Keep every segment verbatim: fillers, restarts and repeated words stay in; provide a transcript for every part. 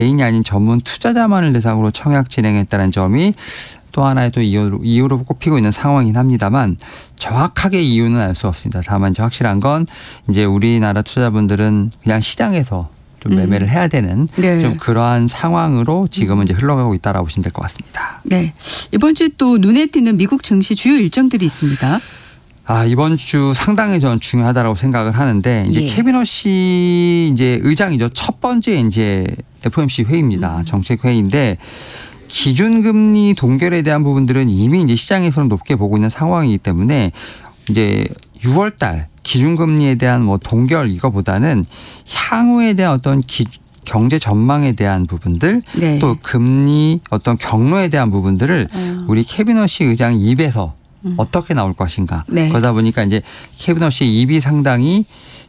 개인이 아닌 전문 투자자만을 대상으로 청약 진행했다는 점이 또 하나의 또 이유로, 이유로 꼽히고 있는 상황이긴 합니다만 정확하게 이유는 알 수 없습니다. 다만 이제 확실한 건 이제 우리나라 투자자분들은 그냥 시장에서 좀 매매를 해야 되는 네. 좀 그러한 상황으로 지금은 이제 흘러가고 있다라고 보시면 될 것 같습니다. 네. 이번 주 또 눈에 띄는 미국 증시 주요 일정들이 있습니다. 아, 이번 주 상당히 저는 중요하다라고 생각을 하는데 이제 예. 케빈 워시 이제 의장이죠. 첫 번째 이제 에프오엠씨 회의입니다. 음. 정책 회의인데 기준금리 동결에 대한 부분들은 이미 이제 시장에서는 높게 보고 있는 상황이기 때문에 이제 유월 달 기준금리에 대한 뭐 동결 이거보다는 향후에 대한 어떤 기, 경제 전망에 대한 부분들 네. 또 금리 어떤 경로에 대한 부분들을 어. 우리 케빈 워시 의장 입에서 음. 어떻게 나올 것인가. 네. 그러다 보니까 이제 케빈 워시 입이 상당히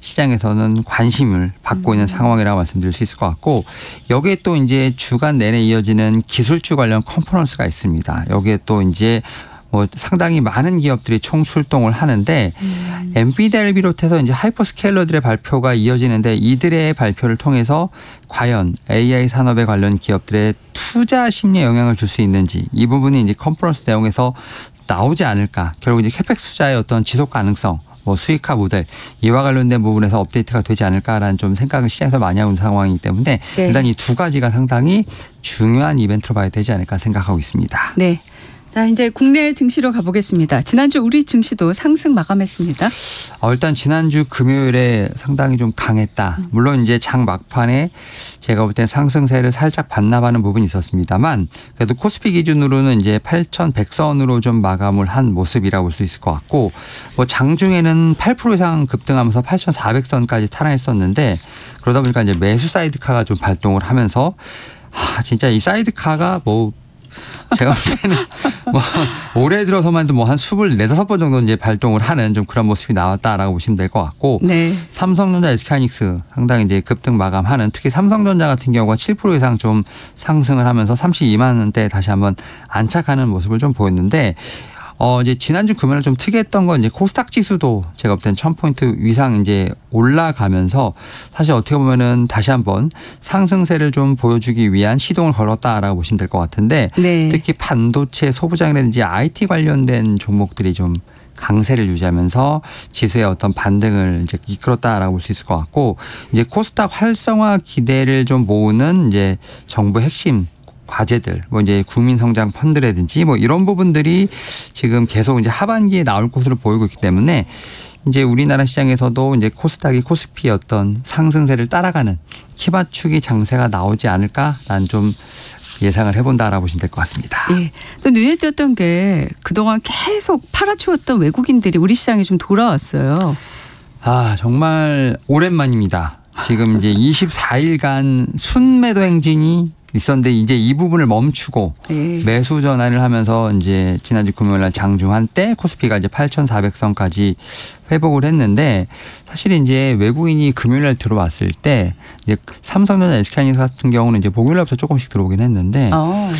시장에서는 관심을 받고 있는 음. 상황이라고 말씀드릴 수 있을 것 같고 여기에 또 이제 주간 내내 이어지는 기술주 관련 컨퍼런스가 있습니다. 여기에 또 이제 뭐 상당히 많은 기업들이 총출동을 하는데 음. 엔비디아를 비롯해서 이제 하이퍼스케일러들의 발표가 이어지는데 이들의 발표를 통해서 과연 에이아이 산업에 관련 기업들의 투자 심리에 영향을 줄 수 있는지 이 부분이 이제 컨퍼런스 내용에서 나오지 않을까. 결국 이제 캐펙스 투자의 어떤 지속 가능성, 뭐 수익화 모델 이와 관련된 부분에서 업데이트가 되지 않을까라는 좀 생각을 시장에서 많이 하고 있는 상황이기 때문에 네. 일단 이 두 가지가 상당히 중요한 이벤트로 봐야 되지 않을까 생각하고 있습니다. 네. 자, 이제 국내 증시로 가보겠습니다. 지난주 우리 증시도 상승 마감했습니다. 어, 일단 지난주 금요일에 상당히 좀 강했다. 물론 이제 장 막판에 제가 볼 땐 상승세를 살짝 반납하는 부분이 있었습니다만 그래도 코스피 기준으로는 이제 팔천백 선으로 좀 마감을 한 모습이라고 볼 수 있을 것 같고 뭐 장중에는 팔 퍼센트 이상 급등하면서 팔천사백 선까지 탈환했었는데 그러다 보니까 이제 매수 사이드카가 좀 발동을 하면서 아, 진짜 이 사이드카가 뭐 제가 볼 때는 뭐 올해 들어서만 해도 뭐 한 스물 네다섯 번 정도 이제 발동을 하는 좀 그런 모습이 나왔다라고 보시면 될 것 같고 네. 삼성전자, 에스케이하이닉스 상당히 이제 급등 마감하는 특히 삼성전자 같은 경우가 칠 퍼센트 이상 좀 상승을 하면서 삼십이만 원대 다시 한번 안착하는 모습을 좀 보였는데 어, 이제 지난주 금요일 좀 특이했던 건 이제 코스닥 지수도 제가 볼 땐 천 포인트 이상 이제 올라가면서 사실 어떻게 보면은 다시 한번 상승세를 좀 보여주기 위한 시동을 걸었다라고 보시면 될 것 같은데 네. 특히 반도체 소부장이라든지 아이티 관련된 종목들이 좀 강세를 유지하면서 지수의 어떤 반등을 이제 이끌었다라고 볼 수 있을 것 같고 이제 코스닥 활성화 기대를 좀 모으는 이제 정부 핵심 과제들, 뭐 이제 국민성장 펀드라든지 뭐 이런 부분들이 지금 계속 이제 하반기에 나올 것으로 보이고 있기 때문에 이제 우리나라 시장에서도 이제 코스닥이 코스피의 어떤 상승세를 따라가는 키맞추기 장세가 나오지 않을까라는 좀 예상을 해본다라고 보시면 될 것 같습니다. 예. 또 눈에 띄었던 게 그동안 계속 팔아치웠던 외국인들이 우리 시장에 좀 돌아왔어요. 아, 정말 오랜만입니다. 지금 이제 이십사 일간 순매도 행진이 있었는데 이제 이 부분을 멈추고 네. 매수 전환을 하면서 이제 지난주 금요일 날 장중 한때 코스피가 이제 팔천사백 선까지 회복을 했는데 사실 이제 외국인이 금요일 날 들어왔을 때 이제 삼성전자, 에스케이하이닉스 같은 경우는 이제 목요일 날부터 조금씩 들어오긴 했는데 어.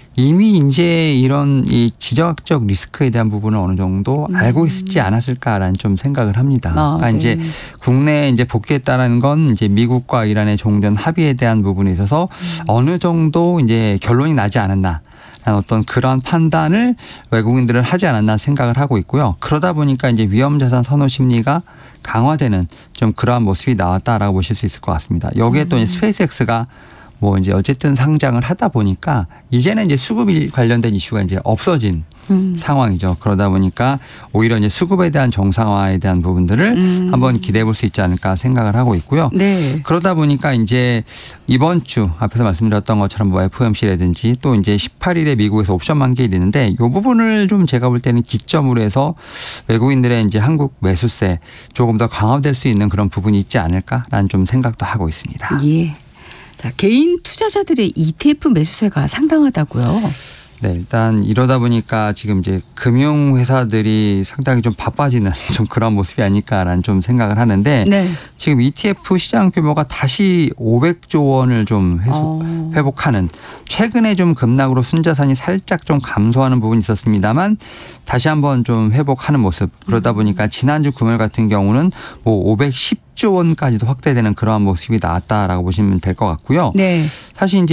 이미 이제 이런 이 지정학적 리스크에 대한 부분을 어느 정도 음. 알고 있었지 않았을까라는 좀 생각을 합니다. 아, 그러니까 네. 이제 국내에 이제 복귀했다는 건 이제 미국과 이란의 종전 합의에 대한 부분에 있어서 음. 어느 정도 이제 결론이 나지 않았나. 어떤 그런 판단을 외국인들은 하지 않았나 생각을 하고 있고요. 그러다 보니까 이제 위험자산 선호 심리가 강화되는 좀 그러한 모습이 나왔다라고 보실 수 있을 것 같습니다. 여기에 또 이제 스페이스X가 뭐 이제 어쨌든 상장을 하다 보니까 이제는 이제 수급이 관련된 이슈가 이제 없어진 음. 상황이죠. 그러다 보니까 오히려 이제 수급에 대한 정상화에 대한 부분들을 음. 한번 기대해 볼 수 있지 않을까 생각을 하고 있고요. 네. 그러다 보니까 이제 이번 주 앞에서 말씀드렸던 것처럼 뭐 에프오엠씨라든지 또 이제 십팔 일에 미국에서 옵션 만기일이 있는데 이 부분을 좀 제가 볼 때는 기점으로 해서 외국인들의 이제 한국 매수세 조금 더 강화될 수 있는 그런 부분이 있지 않을까라는 좀 생각도 하고 있습니다. 예. 자, 개인 투자자들의 이티에프 매수세가 상당하다고요. 네, 일단 이러다 보니까 지금 이제 금융회사들이 상당히 좀 바빠지는 좀 그런 모습이 아닐까라는 좀 생각을 하는데 네. 지금 이티에프 시장 규모가 다시 오백조 원을 좀 회수, 어. 회복하는 최근에 좀 급락으로 순자산이 살짝 좀 감소하는 부분이 있었습니다만 다시 한번 좀 회복하는 모습 그러다 보니까 지난주 금요일 같은 경우는 뭐 오백십조 원까지도 확대되는 그러한 모습이 나왔다라고 보시면 될 것 같고요. 네. 사실 이제